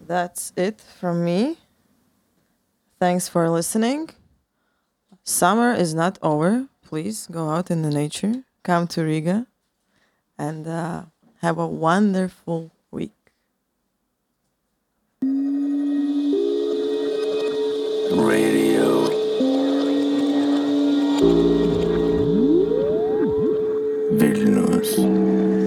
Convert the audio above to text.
That's it from me. Thanks for listening. Summer is not over. Please go out in the nature, come to Riga, and have a wonderful week.